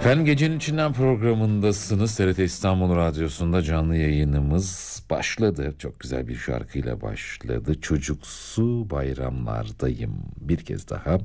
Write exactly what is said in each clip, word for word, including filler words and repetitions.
Efendim, Gecenin İçinden programındasınız. T R T İstanbul Radyosu'nda canlı yayınımız başladı. Çok güzel bir şarkıyla başladı. Çocuksu bayramlardayım. Bir kez daha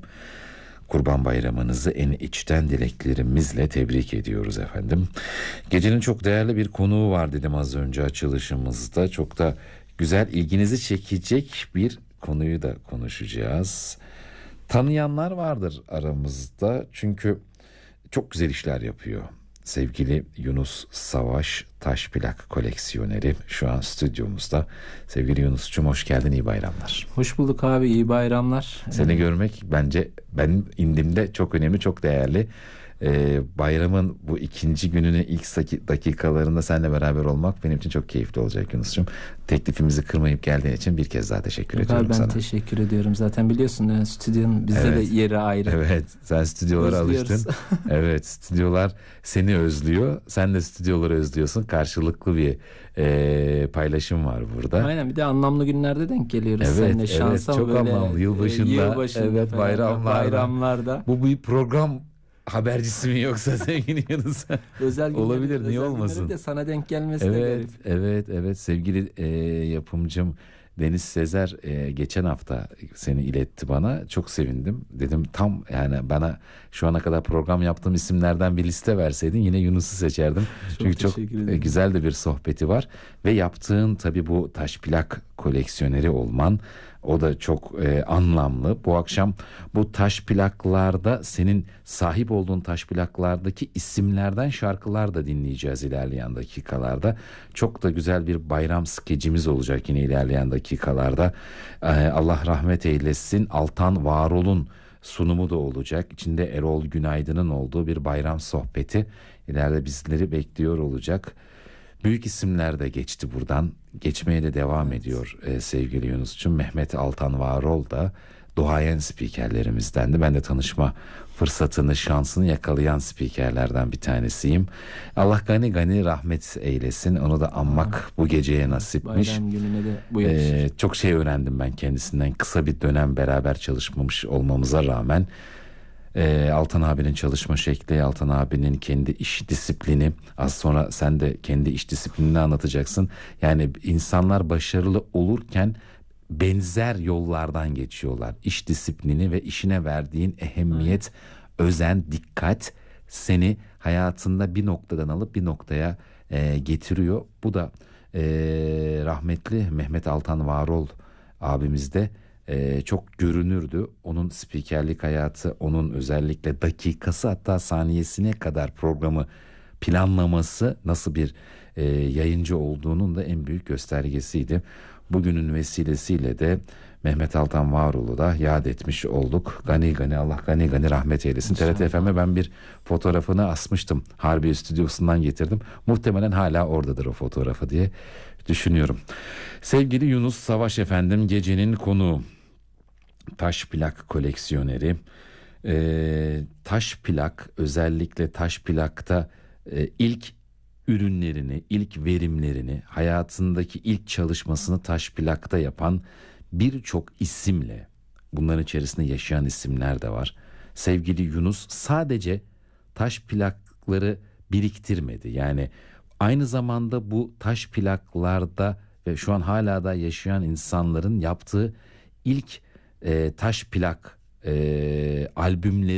Kurban Bayramınızı en içten dileklerimizle tebrik ediyoruz efendim. Gecenin çok değerli bir konuğu var dedim az önce açılışımızda. Çok da güzel, ilginizi çekecek bir konuyu da konuşacağız. Tanıyanlar vardır aramızda çünkü çok güzel işler yapıyor. Sevgili Yunus Savaş, taş plak koleksiyoneri şu an stüdyomuzda. Sevgili Yunus'cum, hoş geldin, iyi bayramlar. Hoş bulduk abi, iyi bayramlar. Seni görmek bence benim indimde çok önemli, çok değerli. Ee, bayramın bu ikinci gününün ilk dakikalarında seninle beraber olmak benim için çok keyifli olacak Yunus'cum. Teklifimizi kırmayıp geldiğin için bir kez daha teşekkür Yok ediyorum abi, ben sana. Ben teşekkür ediyorum. Zaten biliyorsun yani stüdyonun bizde Evet. de yeri ayrı. Evet, sen stüdyolara Özlüyoruz. alıştın. Evet, stüdyolar seni özlüyor. Sen de stüdyoları özlüyorsun. Karşılıklı bir e, paylaşım var burada. Aynen, bir de anlamlı günlerde denk geliyoruz Evet, seninle. evet, Şansa çok böyle, anlamlı. Yılbaşında, e, yılbaşında evet, falan, bayramlarda. bayramlarda. Bu bir program habercisi mi yoksa sevgili Yunus? Özel günleri, Olabilir, niye özel olmasın? günleri de sana denk gelmesi de Evet, garip. evet, evet. Sevgili e, yapımcım Deniz Sezer e, geçen hafta seni iletti bana. Çok sevindim. Dedim tam yani bana şu ana kadar program yaptığım isimlerden bir liste verseydin yine Yunus'u seçerdim. Çok Çünkü çok teşekkür e, ederim. güzel de bir sohbeti var. Ve yaptığın tabii bu taş plak koleksiyoneri olman, o da çok e, anlamlı. Bu akşam bu taş plaklarda, senin sahip olduğun taş plaklardaki isimlerden şarkılar da dinleyeceğiz ilerleyen dakikalarda. Çok da güzel bir bayram skecimiz olacak yine ilerleyen dakikalarda. E, Allah rahmet eylesin, Altan Varol'un sunumu da olacak. İçinde Erol Günaydın'ın olduğu bir bayram sohbeti ileride bizleri bekliyor olacak. Büyük isimler de geçti buradan. Geçmeye de devam evet. ediyor e, sevgili Yunus'cum. Mehmet Altan Varol da duayen spikerlerimizdendi. Ben de tanışma fırsatını, şansını yakalayan spikerlerden bir tanesiyim. Allah gani gani rahmet eylesin. Onu da anmak ha. bu geceye nasipmiş. Bayram gününe de bu yakışır. Ee, çok şey öğrendim ben kendisinden. Kısa bir dönem beraber çalışmamış olmamıza rağmen. Ee, Altan abinin çalışma şekli, Altan abinin kendi iş disiplini, az sonra sen de kendi iş disiplinini anlatacaksın. Yani insanlar başarılı olurken benzer yollardan geçiyorlar. İş disiplini ve işine verdiğin ehemmiyet, özen, dikkat seni hayatında bir noktadan alıp bir noktaya e, getiriyor. Bu da e, rahmetli Mehmet Altan Varol abimizde Ee, çok görünürdü. Onun spikerlik hayatı, onun özellikle dakikası hatta saniyesine kadar programı planlaması, nasıl bir e, yayıncı olduğunun da en büyük göstergesiydi. Bugünün vesilesiyle de Mehmet Altan Varol'u da yad etmiş olduk. Gani gani, Allah gani gani rahmet eylesin. T R T F M'e ben bir fotoğrafını asmıştım. Harbiye stüdyosundan getirdim. Muhtemelen hala oradadır o fotoğrafı diye düşünüyorum. Sevgili Yunus Savaş efendim, gecenin konuğu. Taş plak koleksiyoneri. Ee, taş plak, özellikle taş plakta e, ilk ürünlerini, ilk verimlerini, hayatındaki ilk çalışmasını taş plakta yapan birçok isimle, bunların içerisinde yaşayan isimler de var. Sevgili Yunus sadece taş plakları biriktirmedi. Yani aynı zamanda bu taş plaklarda ve şu an hala da yaşayan insanların yaptığı ilk e, taş plak e, albümleri